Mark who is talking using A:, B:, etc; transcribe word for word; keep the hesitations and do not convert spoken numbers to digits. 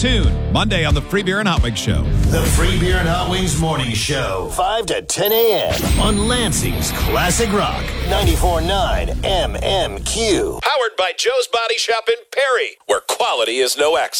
A: Tune, Monday on the Free Beer and Hot Wings Show.
B: The Free Beer and Hot Wings Morning Show, five to ten a.m. on Lansing's Classic Rock, ninety-four point nine M M Q.
C: Powered by Joe's Body Shop in Perry, where quality is no accident.